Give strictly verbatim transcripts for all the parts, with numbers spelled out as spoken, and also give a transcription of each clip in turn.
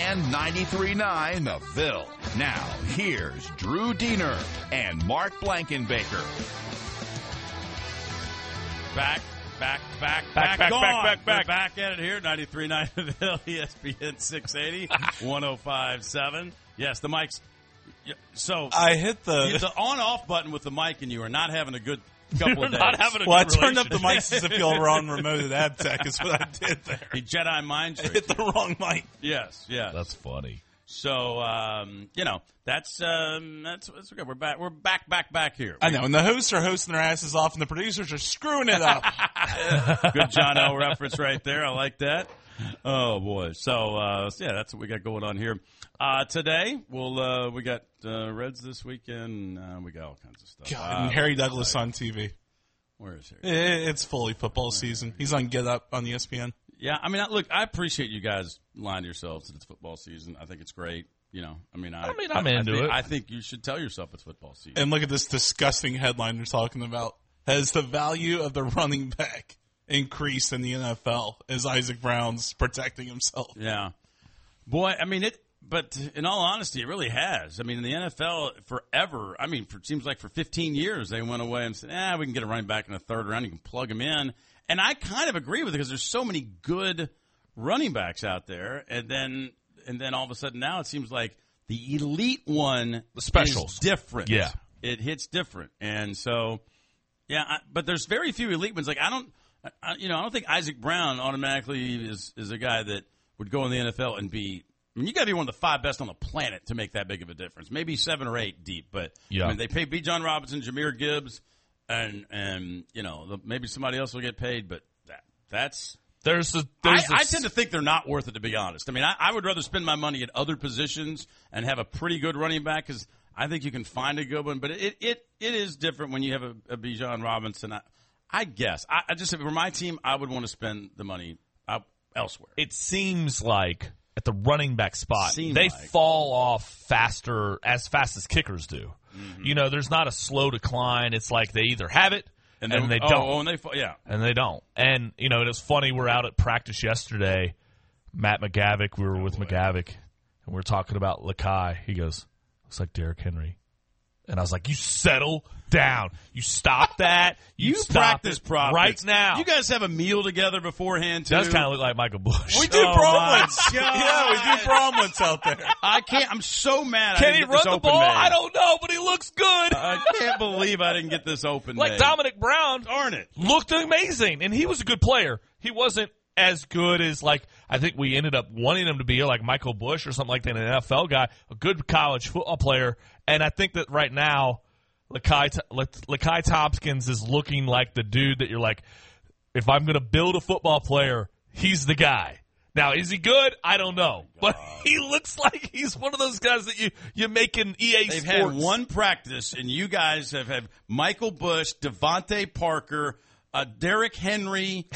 and ninety-three point nine The Ville. Now, here's Drew Diener and Mark Blankenbaker. Back, back, back, Back, back, back, on. back, back, back. We're back at it here, ninety-three point nine The Ville, E S P N six eighty, one oh five point seven. Yes, the mic's... So I hit the... the on-off button with the mic, and you are not having a good couple of days. Not having a well, good I turned up the mics as if you were on remote at AbTech is what I did there. He Jedi mind I tricked hit the wrong mic. Yes, yes. That's funny. So, um, you know, that's, um, that's, that's okay. We're back, we're back, back, back here. I know, and the hosts are hosting their asses off, and the producers are screwing it up. Good John L. reference right there. I like that. Oh, boy. So, uh, so, yeah, that's what we got going on here. Uh, today, we'll, uh, we got, uh, Reds this weekend. Uh, we got all kinds of stuff. God, uh, and Harry Douglas on T V. Where is Harry? It's fully football season. He's on Get Up on E S P N. Yeah, I mean, I, look, I appreciate you guys lying to yourselves that it's football season. I think it's great. You know, I mean, I, I mean, I'm into I think, it. I think you should tell yourself it's football season. And look at this disgusting headline they're talking about. Has the value of the running back increased in the N F L as Isaac Brown's protecting himself? Yeah. Boy, I mean, it, but in all honesty, it really has. I mean, in the N F L forever, I mean, for, it seems like for fifteen years, they went away and said, ah, we can get a running back in the third round. You can plug him in. And I kind of agree with it because there's so many good running backs out there. And then, and then all of a sudden now it seems like the elite one The specials. is different. Yeah. It hits different. And so, yeah, I, but there's very few elite ones. Like, I don't, I, you know, I don't think Isaac Brown automatically is, is a guy that would go in the N F L and be, I mean, you got to be one of the five best on the planet to make that big of a difference. Maybe seven or eight deep, but Yeah. I mean, they pay B. John Robinson, Jahmyr Gibbs, and and you know the, maybe somebody else will get paid, but that that's. There's a. There's I, a I tend to think they're not worth it, to be honest. I mean, I, I would rather spend my money at other positions and have a pretty good running back because I think you can find a good one. But it it, it is different when you have a, a Bijan Robinson. I, I guess I, I just for my team, I would want to spend the money out elsewhere. It seems like at the running back spot, Seems they like. fall off faster, as fast as kickers do. Mm-hmm. You know, there's not a slow decline. It's like they either have it and, then they oh, don't. Oh, and they yeah. And they don't. And, you know, it was funny. We're out at practice yesterday. Matt McGavick, we were with McGavick, and we were talking about Lakai. He goes, looks like Derrick Henry. And I was like, you settle down. You stop that. You, You stop practice it profits. right now. You guys have a meal together beforehand, too? Does kind of look like Michael Bush. We do Oh, bromlets. my God. Yeah, we do bromlets out there. I can't. I'm so mad. I Can didn't he get run this the open ball? made. I don't know, but he looks good. I can't believe I didn't get this open. like made. Dominic Brown Darn it. looked amazing, and he was a good player. He wasn't as good as, like, I think we ended up wanting him to be, like Michael Bush or something like that, an N F L guy, a good college football player. And I think that right now, Lakai, Lakai Thompkins is looking like the dude that you're like, if I'm going to build a football player, he's the guy. Now, is he good? I don't know. But he looks like he's one of those guys that you, you make in E A They've Sports. had one practice, and you guys have had Michael Bush, Devontae Parker, uh, Derrick Henry.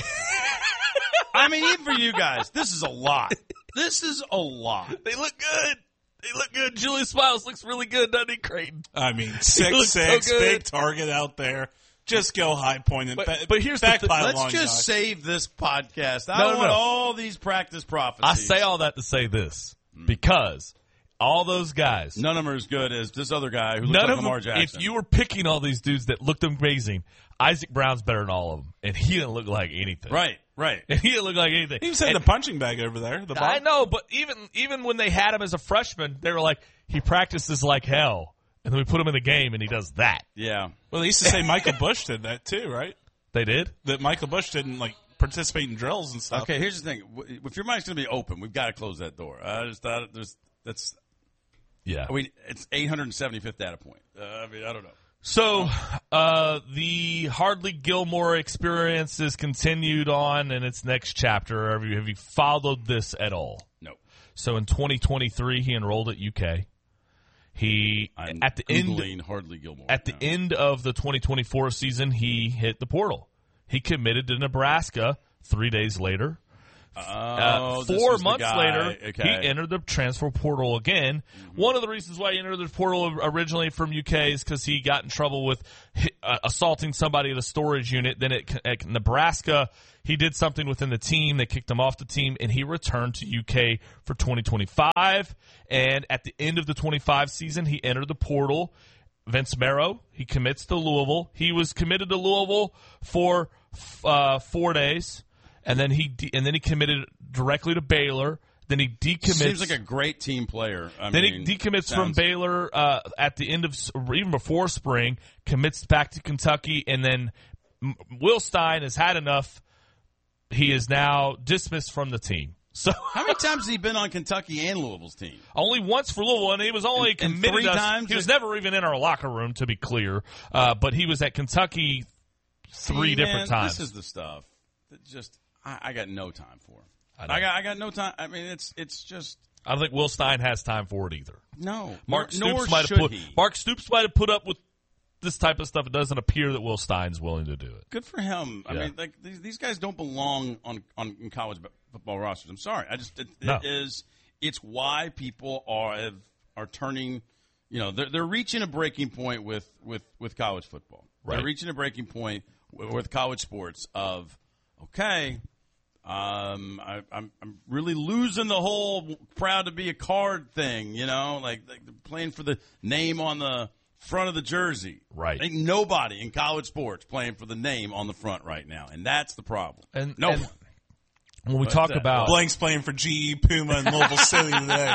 I mean, even for you guys, this is a lot. This is a lot. They look good. They look good. Julius Smiles looks really good, doesn't he, Creighton? I mean, looks six so six, good. big target out there. Just go high point and But- ba- but here's the backpile thi- Let's on, just Josh. save this podcast. I No, don't no, want no. all these practice prophecies. I say all that to say this because all those guys, None of them are as good as this other guy who looks none like of them, Lamar Jackson. if you were picking all these dudes that looked amazing, Isaac Brown's better than all of them, and he didn't look like anything. Right, right. And he didn't look like anything. He was in And the punching bag over there. The I ball. know, but even even when they had him as a freshman, they were like, he practices like hell, and then we put him in the game, and he does that. Yeah. Well, they used to say Michael Bush did that too, right? They did? That Michael Bush didn't like participate in drills and stuff. Okay, here's the thing. If your mic's going to be open, we've got to close that door. I just thought there's that's. Yeah. I mean, it's eight hundred seventy-fifth data point. Uh, I mean, I don't know. So, uh, the Hardly Gilmore experience is continued on in its next chapter. Have you, have you followed this at all? No. So, in twenty twenty-three, he enrolled at U K. He I'm at the Googling end Hardly Gilmore. at the now. end of the twenty twenty-four season, he hit the portal. He committed to Nebraska three days later. Oh, uh, this four was the months guy. later, Okay. he entered the transfer portal again. Mm-hmm. One of the reasons why he entered the portal originally from U K is because he got in trouble with uh, assaulting somebody at a storage unit. Then at, at Nebraska, he did something within the team. They kicked him off the team, and he returned to U K for twenty twenty-five. And at the end of the twenty-five season, he entered the portal. Vince Marrow, he commits to Louisville. He was committed to Louisville for uh, four days, and then he de- and then he committed directly to Baylor. Then he decommits. Seems like a great team player. I then mean, he decommits sounds... from Baylor uh, at the end of even before spring. Commits back to Kentucky, and then Will Stein has had enough. He is now dismissed from the team. So how many times has he been on Kentucky and Louisville's team? Only once for Louisville, and he was only and, committed and three us. times. He was never even in our locker room, to be clear. Uh, but he was at Kentucky three See, different man, times. This is the stuff that just I, I got no time for. I, I got I got no time. I mean, it's it's just I don't think Will Stein has time for it either. no. Mark nor, Stoops nor might should have put he. Mark Stoops might have put up with this type of stuff. It doesn't appear that Will Stein's willing to do it. Good for him. I Yeah. mean, like these, these guys don't belong on on in college football rosters. I'm sorry. I just it, No. it is. It's why people are have, are turning. You know, they're they're reaching a breaking point with with, with college football. Right. They're reaching a breaking point with, with college sports. Of okay, um, I, I'm I'm really losing the whole proud to be a card thing. You know, like like playing for the name on the front of the jersey. Right. Ain't nobody in college sports playing for the name on the front right now, and that's the problem. And no and one. when we But talk that- about Blank's playing for G E, Puma, and Louisville City today.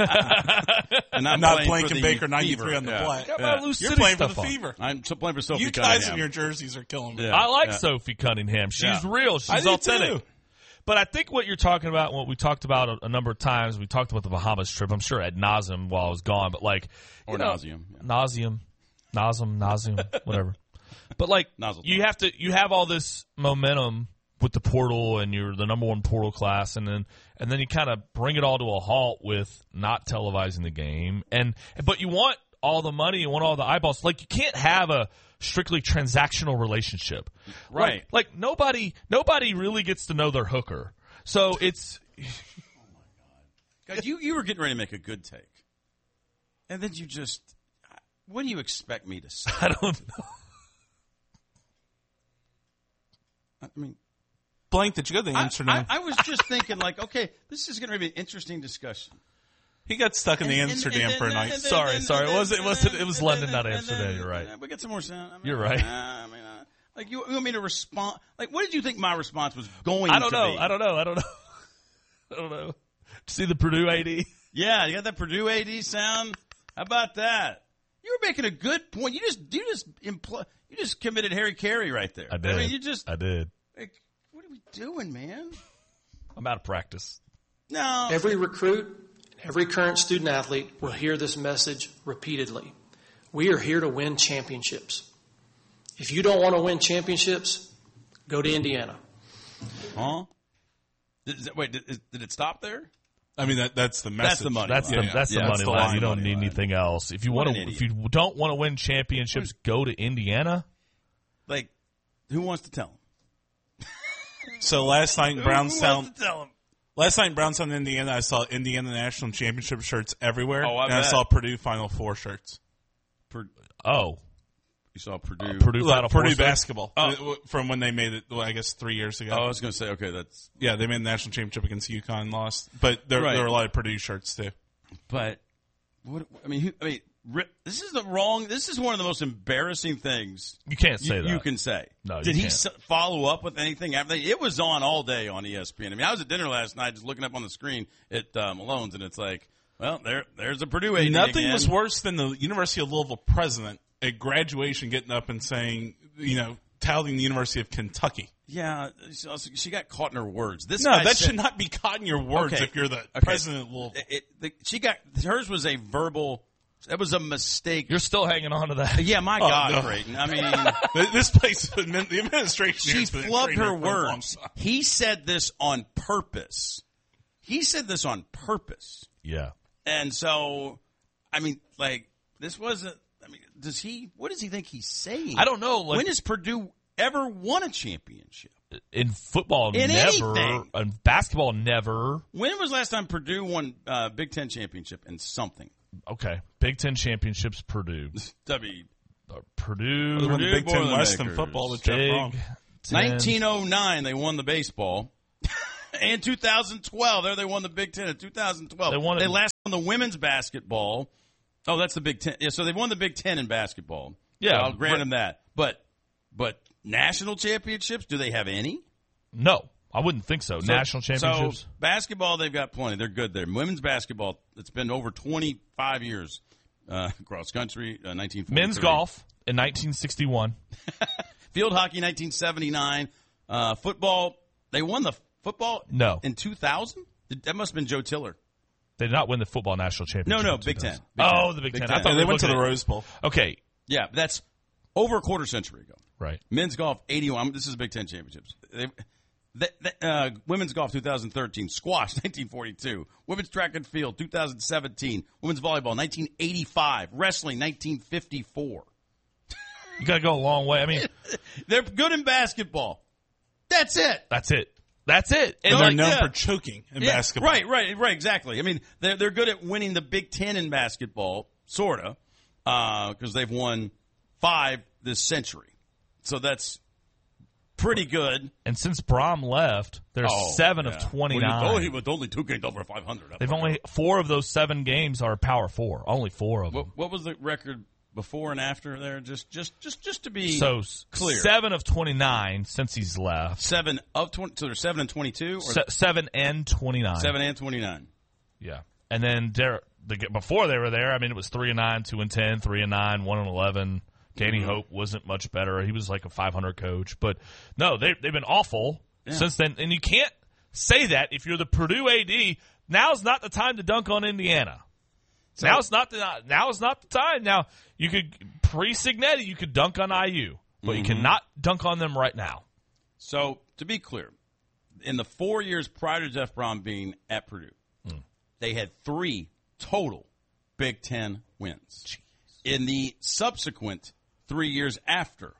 And I'm Not playing Blank for and the Baker ninety-three Fever. on the Yeah. black. got my Lou You're City playing for the stuff on. Fever. I'm still playing for Sophie You guys Cunningham. in your jerseys are killing me. Yeah. I like Yeah. Sophie Cunningham. She's Yeah. real. She's I do authentic. too. But I think what you're talking about, what we talked about a, a number of times, we talked about the Bahamas trip. I'm sure ad nauseum while I was gone, but like Or you know, nauseum, yeah. nauseum, nauseum, nauseum, whatever. But like Nozzle you time. have to, you have all this momentum with the portal, and you're the number one portal class, and then and then you kind of bring it all to a halt with not televising the game, and but you want all the money, you want all the eyeballs. Like you can't have a strictly transactional relationship, Right. Like, like nobody, nobody really gets to know their hooker. So it's God, you you were getting ready to make a good take, and then you just. What do you expect me to say? I don't know. I mean, Blank, did you go to the I, Amsterdam? I, I was just thinking, like, okay, this is going to be an interesting discussion. he got stuck in the And- and- Amsterdam and- for a and- night. and- Sorry, and- sorry. It and- wasn't- it and- wasn't- and- it was and- London, and- not and- Amsterdam, and- you're right. and- We got some more sound. I mean, You're right. uh, I mean, uh, like you, you want me to respond? Like, what did you think my response was going? I don't to know. be? I don't know. I don't know. I don't know. See the Purdue A D? Yeah, you got that Purdue A D sound. How about that? You were making a good point. You just you just impl- you just committed Harry Carey right there. I did. I mean, you just I did. like, what are we doing, man? I'm out of practice. No. Every recruit, every current student athlete will hear this message repeatedly. We are here to win championships. If you don't want to win championships, go to Indiana. Huh? Did, did- wait, did, did it stop there? I mean, that that's the message. That's the money. That's the Yeah, that's yeah, the that's money the line. line, You don't money need line. anything else. If you What want an to, if idiot. you don't want to win championships, go to Indiana. Like, who wants to tell him? So last night in Who Brownstown, wants to tell him? last night in Brownstown, Indiana, I saw Indiana National Championship shirts everywhere, Oh, I and I bet. saw Purdue Final Four shirts. Pur- Oh, You saw Purdue. Purdue Like, Final Four Purdue shirts? basketball Oh. from when they made it. Well, I guess three years ago. Oh, I was going to say, okay, that's. Yeah, they made the national championship against UConn, and lost, but there, Right. there were a lot of Purdue shirts too. But what? I mean, who, I mean, ri- this is the wrong. This is one of the most embarrassing things You can't say you, that. you can say. No, you Did he can't. s- follow up with anything after? It was on all day on E S P N. I mean, I was at dinner last night, just looking up on the screen at uh, Malone's, and it's like, well, there, there's a Purdue A D Nothing again. was worse than the University of Louisville president at graduation getting up and saying, you know, touting the University of Kentucky. Yeah, she, also, she got caught in her words. This No, guy that said- should not be caught in your words Okay. if you're the Okay. president of Louisville. It, it- the, she got hers was a verbal. That was a mistake. You're still hanging on to that. yeah, my Oh, God, no. Creighton. I mean, This place, the administration she here has been flubbed training her for a long words. time. He said this on purpose. He said this on purpose. Yeah. And so, I mean, like, this wasn't. I mean, does he? What does he think he's saying? I don't know. Like, when has Purdue ever won a championship? in football, In never. anything. In basketball, never. When was the last time Purdue won uh, Big Ten championship in something? Okay, Big Ten championships, Purdue. W. Uh, Purdue. They won Purdue the Big Ten West in Boilermakers. football with Jeff Big Brom. Ten. nineteen oh nine, they won the baseball. And two thousand twelve, there they won the Big Ten in two thousand twelve. They won it- They last won the women's basketball. Oh, that's the Big Ten. Yeah, so they won the Big Ten in basketball. Yeah, So I'll grant but- them that. But, but national championships, do they have any? No, I wouldn't think so. So- National championships. So basketball, they've got plenty. They're good there. Women's basketball, it's been over twenty-five years. Uh, cross country, uh, nineteen forty-three. Men's golf in nineteen sixty-one. Field hockey, nineteen seventy-nine. Uh, football, they won the football No. in two thousand? That must have been Joe Tiller. They did not win the football national No, championship. no, in Big two thousand. Ten. Big Oh, Ten. the Big, Big Ten. Ten. I thought Yeah, we they were went to the looking at- Rose Bowl. Okay, Yeah, that's over a quarter century ago. right. Men's golf, eighty-one. This is Big Ten championships. They, they, they, uh, women's golf, two thousand thirteen. Squash, nineteen forty-two. Women's track and field, two thousand seventeen. Women's volleyball, nineteen eighty-five. Wrestling, nineteen fifty-four. You got to go a long way. I mean, They're good in basketball. That's it. that's it. That's it. And And they're like, known yeah. for choking in Yeah, basketball. Right, right, right, exactly. I mean, they're, they're good at winning the Big Ten in basketball, sort of, because they've won five this century. So that's pretty good. and since Brom left, there's Oh, seven yeah. of twenty-nine. Well, he was only two games over five hundred. They've only four of those seven games are Power Four. Only four of them. What, what was the record before and after there? Just, just, just, just to be So s- clear. seven of twenty-nine since he's left. Seven of twenty. So there's seven and twenty-two, or Se- seven and twenty-nine. seven and twenty-nine. Yeah, and then there, the, before they were there, I mean, it was three and nine, two and ten, three and nine, one and eleven. Danny Mm-hmm. Hope wasn't much better. He was like a five hundred coach, but no, they they've been awful Yeah. since then. And you can't say that if you're the Purdue A D. Now's not the time to dunk on Indiana. So- now it's not the now is not the time. Now you could pre Signetti, you could dunk on I U, but you Mm-hmm. cannot dunk on them right now. So, to be clear, in the four years prior to Jeff Brom being at Purdue, they had three total Big Ten wins. In the subsequent three years after,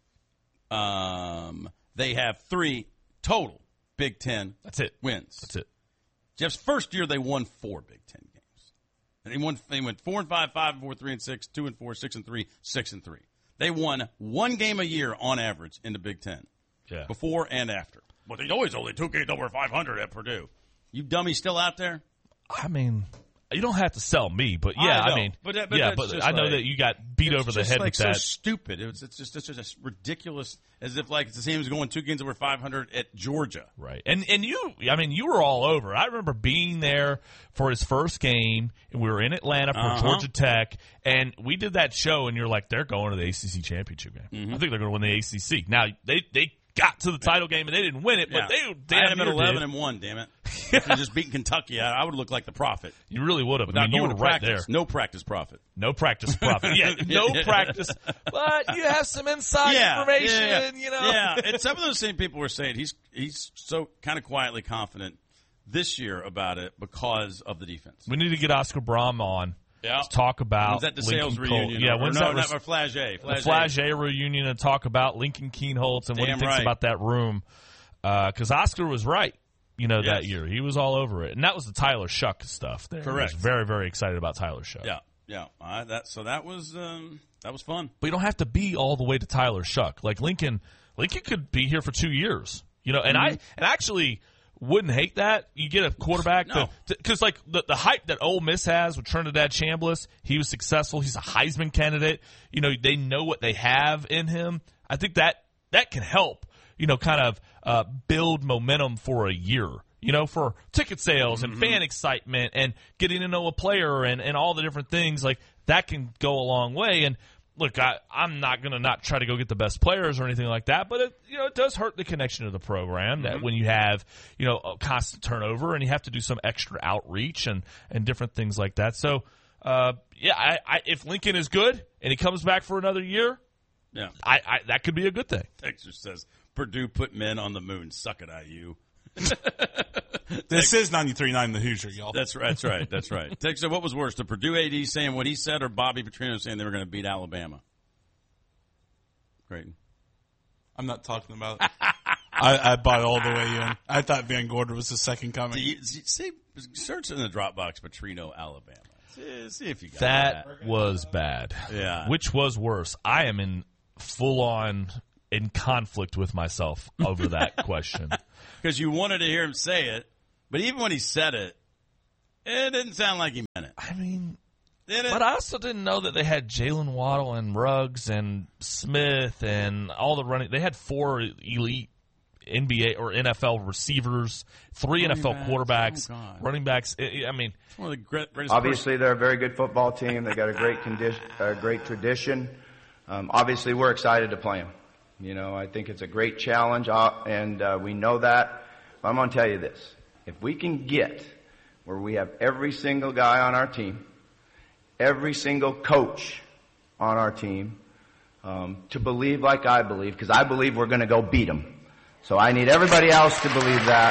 um, they have three total Big Ten That's it. wins. That's it. Jeff's first year, they won four Big Ten games. And they won. They went four and five, five and four, three and six, two and four, six and three, six and three. They won one game a year on average in the Big Ten, Yeah. before and after. But they always only two games over five hundred at Purdue. You dummies still out there? I mean, you don't have to sell me, but yeah, I I, know. mean, But that- but yeah, that's but just I know like- that you got beat It's over the just head like with so that. stupid. It's, it's just it's just ridiculous, as if like it's the same as going two games over five hundred at Georgia. Right. And and you I mean you were all over. I remember being there for his first game and we were in Atlanta for Uh-huh. Georgia Tech and we did that show and you're like, they're going to the A C C championship game. Mm-hmm. I think they're gonna win the A C C. Now they they got to the title game and they didn't win it, but Yeah. they I had damn them at near eleven did. and one. Damn it! If they just beaten Kentucky, I, I would look like the prophet. You really would have. I Without mean, you going were to right practice. there. No practice profit. No practice profit. Yeah, no practice. But you have some inside information, yeah, yeah. you know. Yeah, and some of those same people were saying he's he's so kind of quietly confident this year about it because of the defense. We need to get Oscar Brom on. Yeah. To talk about When's that the Lincoln sales Cole- reunion? Yeah, or, when's no, that not res- or Flagey. the Flagey reunion and talk about Lincoln Keenholz and what Damn he thinks right. about that room. Because Oscar was right, you know, that Yes. year. He was all over it. And that was the Tyler Shuck stuff there. Correct. He was very, very excited about Tyler Shuck. Yeah, yeah. Uh, that so that was um, that was fun. But you don't have to be all the way to Tyler Shuck. Like Lincoln, Lincoln could be here for two years, you know, and Mm-hmm. I and actually wouldn't hate that. You get a quarterback No. because like the, the hype that Ole Miss has with Trinidad Chambliss, he was successful. He's a Heisman candidate. You know, they know what they have in him. I think that that can help, you know, kind of uh, build momentum for a year. You know, for ticket sales and fan excitement and getting to know a player and, and all the different things, like that can go a long way. And look, I, I'm not going to not try to go get the best players or anything like that, but it, you know, it does hurt the connection to the program that when you have, you know, a constant turnover and you have to do some extra outreach and, and different things like that. So, uh, yeah, I, I, if Lincoln is good and he comes back for another year, Yeah. I, I that could be a good thing. Texas says Purdue put men on the moon. Suck it, I U. This is ninety-three point nine The Hoosier, y'all. That's right. That's right. That's right. Texas said, what was worse, the Purdue A D saying what he said, or Bobby Petrino saying they were going to beat Alabama? Creighton. I'm not talking about I, I bought all the way in. I thought Van Gorder was the second coming. See, see, search in the Dropbox, Petrino, Alabama. See, see if you got That that. was bad. Yeah. Which was worse? I am in full on in conflict with myself over that question. Because you wanted to hear him say it, but even when he said it, it didn't sound like he meant it. I mean, Did it? but I also didn't know that they had Jalen Waddle and Ruggs and Smith and all the running. They had four elite N B A or N F L receivers, three Running N F L backs. quarterbacks, Oh, God. running backs. I I mean, It's one of the great, greatest. Obviously, they're a very good football team. They got a great condition, a great tradition. Um, obviously, we're excited to play them. You know, I think it's a great challenge, uh, and uh, we know that. But I'm going to tell you this: if we can get where we have every single guy on our team, every single coach on our team, um, to believe like I believe, because I believe we're going to go beat them. So I need everybody else to believe that.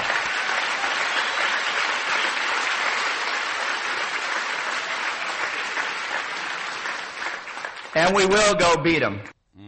And we will go beat them.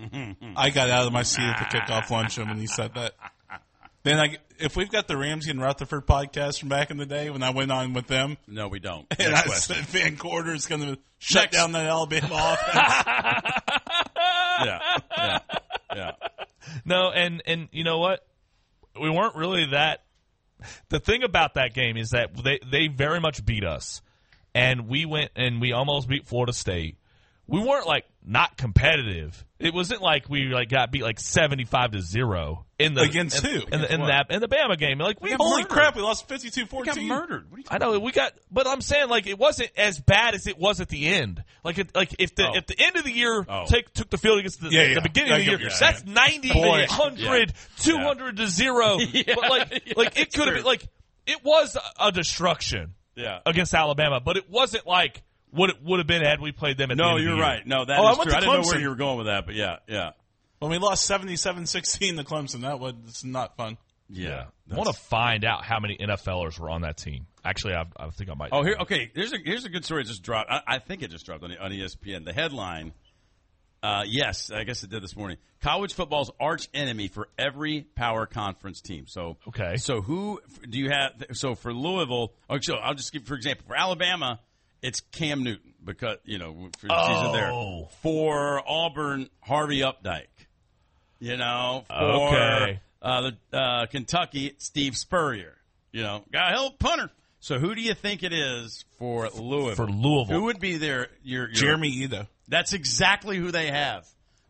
I got out of my seat at the kickoff luncheon when he said that. Then, I, if we've got the Ramsey and Rutherford podcast from back in the day when I went on with them, No, we don't. and Next I question. said Van Gorder is going to shut Next. down that Alabama offense. Yeah, yeah, yeah. no, and and you know what? We weren't really that. The thing about that game is that they they very much beat us, and we went and we almost beat Florida State. We weren't like not competitive. It wasn't like we like got beat like seventy-five to zero in the Against in, who? in, the, in that in the Bama game. Like we Holy murdered. crap, we lost fifty-two We got fourteen. murdered. What are you I know we got, but I'm saying like it wasn't as bad as it was at the end. Like it, like if the Oh. if the end of the year Oh. take took the field against the, Yeah, the yeah. beginning I of the get year, what you're that's saying. ninety, Boy. one hundred, two hundred to zero. But like like it could have been like it was a destruction Yeah. against Alabama, but it wasn't like what it would have been had we played them at the No, end of the you're year. right. No, that Oh, I is went true. to I didn't know where Clemson. you were going with that, but yeah, yeah. When we lost seventy-seven sixteen to Clemson, that was not fun. Yeah. I want to find out how many N F Lers were on that team. Actually, I, I think I might. Oh, here. Okay, here's a here's a good story. It just dropped. I, I think it just dropped on, on E S P N. The headline. Uh, yes, I guess it did this morning. College football's arch enemy for every power conference team. So Okay. So who do you have? So for Louisville, oh, so I'll just give for example for Alabama, it's Cam Newton because you know for the season there. Oh. For Auburn, Harvey Updike. You know, for Okay. uh, the uh, Kentucky, Steve Spurrier. You know, got a hell of a punter. So who do you think it is for Louisville? For Louisville. Who would be their your, your Jeremy Ito. That's exactly who they have.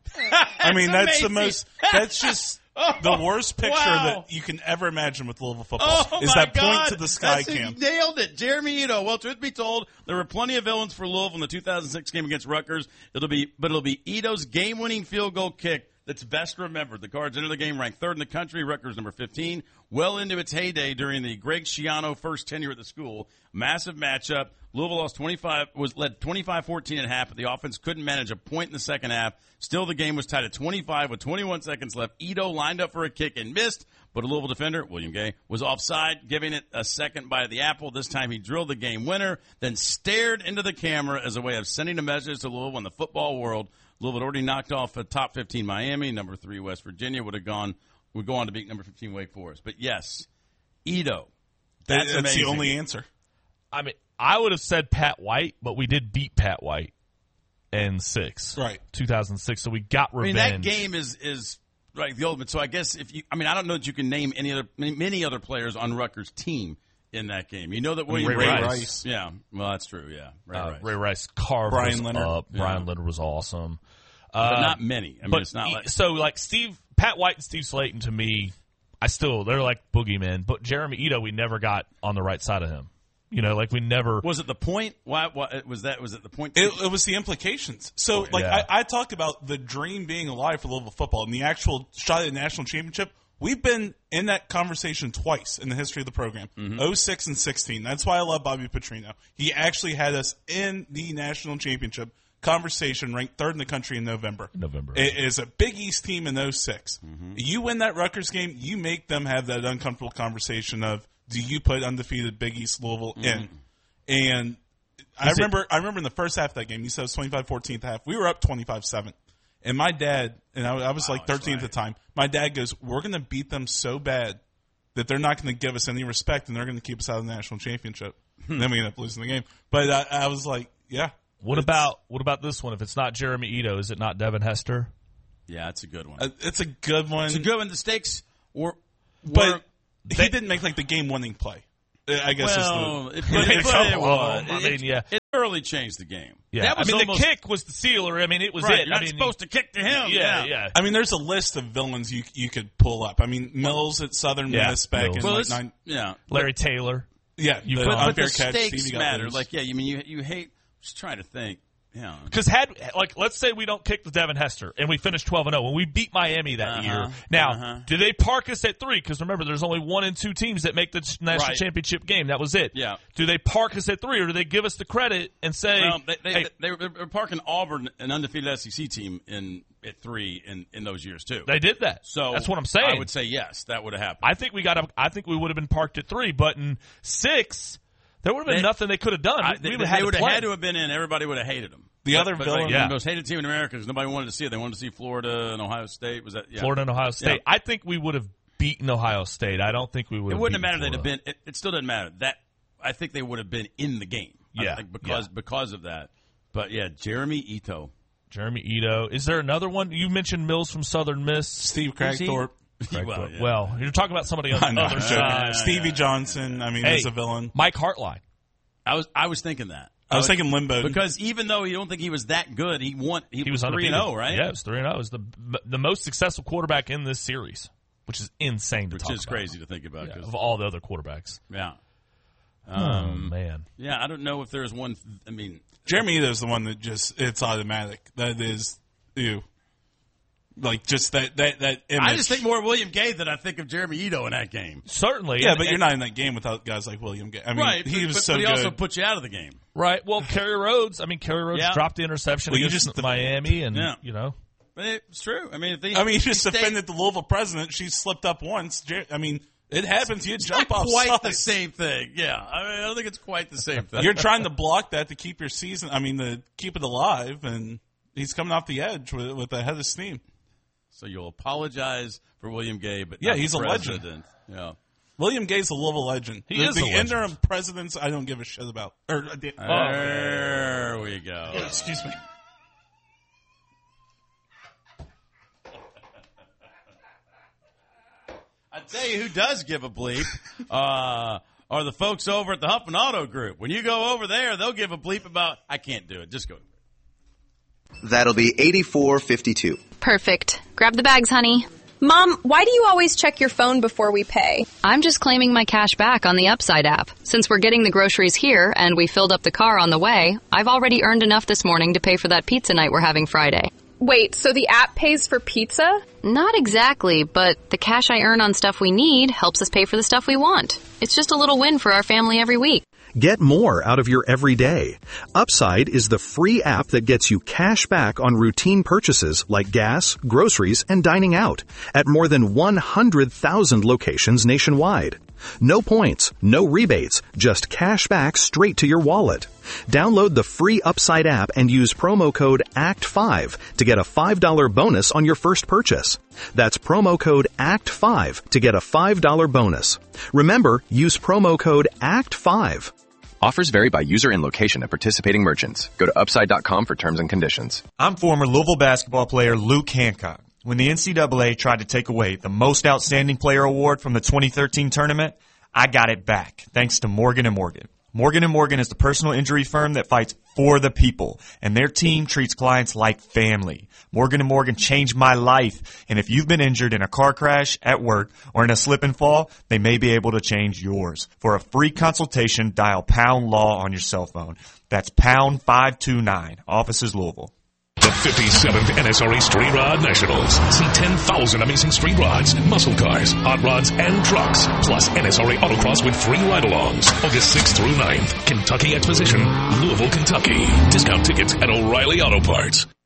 I mean, that's the amazing. most, that's just the worst picture wow. that you can ever imagine with Louisville football. Oh, is my that God. point to the sky That's, cam. He nailed it. Jeremy Ito. Well, truth be told, there were plenty of villains for Louisville in the two thousand six game against Rutgers. It'll be, but it'll be Ito's game-winning field goal kick that's best remembered. The Cards enter the game ranked third in the country. Rutgers number fifteen. Well into its heyday during the Greg Schiano first tenure at the school. Massive matchup. Louisville lost twenty-five, was led twenty-five fourteen at half, but the offense couldn't manage a point in the second half. Still, the game was tied at twenty-five with twenty-one seconds left. Ito lined up for a kick and missed, but a Louisville defender, William Gay, was offside, giving it a second bite of the apple. This time he drilled the game winner, then stared into the camera as a way of sending a message to Louisville and the football world. Louisville had already knocked off a top fifteen Miami, number three West Virginia, would have gone, would go on to beat number fifteen Wake Forest. But yes, Ito. That's, That's amazing. the only answer. I mean, I would have said Pat White, but we did beat Pat White in six, Right. two thousand six. So we got I mean, revenge. that game is is like the ultimate. So I guess if you, I mean, I don't know that you can name any other many, many other players on Rutgers' team in that game. You know that William Ray Rice, Rice. yeah, well, that's true, yeah, Ray uh, Rice. Ray Rice carved Brian us Leonard. up. Yeah. Brian Leonard was awesome. but Uh, not many. I mean, but it's not e- like so like Steve, Pat White and Steve Slayton to me, I still they're like boogeymen. But Jeremy Ito, we never got on the right side of him. You know, like we never. was it the point? Why? Why was that? Was it the point? It, it was the implications. So, like, Yeah. I, I talked about the dream being alive for Louisville football and the actual shot at the national championship. We've been in that conversation twice in the history of the program, oh six and sixteen. That's why I love Bobby Petrino. He actually had us in the national championship conversation, ranked third in the country in November. November. It is a Big East team in oh six. You win that Rutgers game, you make them have that uncomfortable conversation of, do you put undefeated Big East Louisville in? And I Is it- remember I remember in the first half of that game, you said it was twenty-five fourteen at half. We were up twenty-five seven. And my dad, and I, I was Wow, like thirteen right. at the time, my dad goes, we're going to beat them so bad that they're not going to give us any respect and they're going to keep us out of the national championship. And then we end up losing the game. But I, I was like, yeah. What about what about this one? If it's not Jeremy Ito, is it not Devin Hester? Yeah, it's a good one. Uh, it's a good one. It's a good one. The stakes were, were But he didn't make like the game-winning play. I guess well, is it, the, but it, but it Couple was. of them. I It- mean, yeah. It early changed the game. Yeah, That was I mean almost, the kick was the sealer. I mean it was right, it. You're I not mean, supposed to kick to him. Yeah, yeah. I mean, there's a list of villains you you could pull up. I mean, Mills at Southern Yeah, Miss back Mills. in Well, like it's- nine. yeah. Larry Taylor. Yeah, You the put- But, but unfair the catch. stakes Stevie got matter. loose. Like, yeah, you mean you you hate. Just trying to think. Yeah. Because had like let's say we don't kick the Devin Hester and we finish twelve and zero when we beat Miami that Uh-huh, year. Now, uh-huh. do they park us at three? Because remember, there's only one and two teams that make the ch- national Right. championship game. That was it. Yeah. Do they park us at three, or do they give us the credit and say, Well, they they, hey, they, were, they were parking Auburn, an undefeated S E C team, in at three in, in those years too. they did that? So that's what I'm saying. I would say yes, that would have happened. I think we got. A, I think we would have been parked at three, but in six, there would have been They- nothing they could have done. I, we they would have had, would to have play. had to have been in. Everybody would have hated them. The But- other but villain- like, Yeah. the most hated team in America because nobody wanted to see it. They wanted to see Florida and Ohio State. Was that yeah. Florida and Ohio State. Yeah. I think we would have beaten Ohio State. I don't think we would. It have wouldn't have beaten mattered. They'd have Florida. been. It, it still doesn't matter. That I think they would have been in the game. I Yeah, think because yeah. because of that. But yeah, Jeremy Ito. Jeremy Ito. Is there another one? You mentioned Mills from Southern Miss. Steve Who's he? Cragthorpe. well, yeah. Well, you're talking about somebody on I the know, other I'm joking. side. Stevie Johnson. I mean, Hey, is a villain. Mike Hartline. I was I was thinking that. I was thinking Limbo because even though you don't think he was that good, he won. He, He was three and undefeated. zero, right? Yeah, it was three and zero. It was the the most successful quarterback in this series, which is insane to Which talk is about. crazy to think about. Yeah, 'Cause- of all the other quarterbacks. yeah. oh Um, man. yeah, I don't know if there's one. I mean, Jeremy Ito is the one that just it's automatic. That is you. Like just that that that image. I just think more of William Gay than I think of Jeremy Ito in that game. Certainly. Yeah, and- but you're and- not in that game without guys like William Gay. I mean, right. he but, was but, so but he good. also put you out of the game. right. Well, Kerry Rhodes. I mean, Kerry Rhodes Yeah. dropped the interception Well, you against just- Miami, and Yeah. you know. But it's true. I mean, if they, I mean, he just stayed- offended the Louisville president. She slipped up once. Jer- I mean, it happens. You It's jump not off quite the sides. same thing. Yeah, I mean, I don't think it's quite the same thing. You're trying to block that to keep your season. I mean, to keep it alive, and he's coming off the edge with, with a head of steam. So you'll apologize for William Gay, but Yeah, not the he's a legend. president. Yeah. William Gay's a Louisville legend. He the, is the a legend. interim presidents. I don't give a shit about. Or, uh, the- There we go. excuse me. I tell you who does give a bleep uh, are the folks over at the Huffman Auto Group. When you go over there, they'll give a bleep about, I can't do it. Just go. That'll be eighty-four fifty-two. Perfect. Grab the bags, honey. Mom, why do you always check your phone before we pay? I'm just claiming my cash back on the Upside app. Since we're getting the groceries here and we filled up the car on the way, I've already earned enough this morning to pay for that pizza night we're having Friday. Wait, so the app pays for pizza? Not exactly, but the cash I earn on stuff we need helps us pay for the stuff we want. It's just a little win for our family every week. Get more out of your everyday. Upside is the free app that gets you cash back on routine purchases like gas, groceries, and dining out at more than one hundred thousand locations nationwide. No points, no rebates, just cash back straight to your wallet. Download the free Upside app and use promo code A C T five to get a five dollars bonus on your first purchase. That's promo code A C T five to get a five dollars bonus. Remember, use promo code A C T five. Offers vary by user and location at participating merchants. Go to upside dot com for terms and conditions. I'm former Louisville basketball player Luke Hancock. When the N C double A tried to take away the Most Outstanding Player award from the twenty thirteen tournament, I got it back thanks to Morgan and Morgan. Morgan and Morgan is the personal injury firm that fights for the people, and their team treats clients like family. Morgan and Morgan changed my life, and if you've been injured in a car crash, at work, or in a slip and fall, they may be able to change yours. For a free consultation, dial pound law on your cell phone. That's pound five two nine. Offices Louisville. The fifty-seventh N S R A Street Rod Nationals. See ten thousand amazing street rods, muscle cars, hot rods, and trucks. Plus N S R A Autocross with free ride-alongs. August sixth through ninth. Kentucky Exposition, Louisville, Kentucky. Discount tickets at O'Reilly Auto Parts.